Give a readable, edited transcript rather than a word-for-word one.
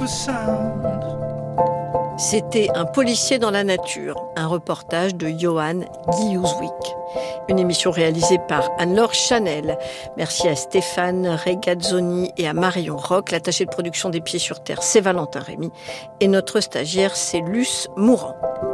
for sound. C'était Un policier dans la nature, un reportage de Johan Guilluzwick. Une émission réalisée par Anne-Laure Chanel. Merci à Stéphane Regazzoni et à Marion Roch. L'attaché de production des Pieds sur Terre, c'est Valentin Rémy. Et notre stagiaire, c'est Luce Mourant.